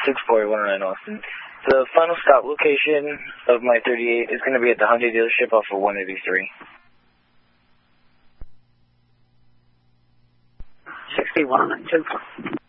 6419 Austin. The final stop location of my 38 is going to be at the Hyundai dealership off of 183. 6192.